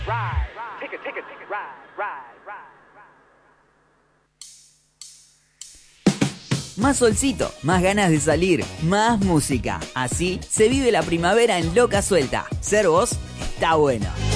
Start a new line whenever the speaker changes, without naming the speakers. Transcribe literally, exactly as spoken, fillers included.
Más solcito, más ganas de salir, más música. Así se vive la primavera en Loca Suelta. Ser vos está bueno.